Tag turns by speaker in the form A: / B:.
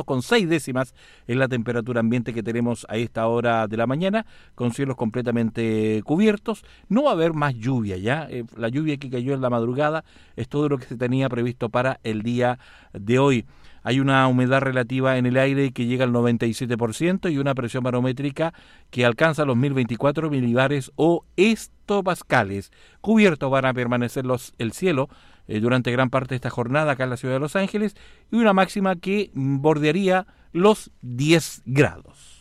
A: con 6 décimas es la temperatura ambiente que tenemos a esta hora de la mañana, con cielos completamente cubiertos. No va a haber más lluvia ya, la lluvia que cayó en la madrugada es todo lo que se tenía previsto para el día de hoy. Hay una humedad relativa en el aire que llega al 97% y una presión barométrica que alcanza los 1024 milibares o hectopascales. Cubiertos van a permanecer el cielo durante gran parte de esta jornada acá en la ciudad de Los Ángeles, y una máxima que bordearía los 10 grados.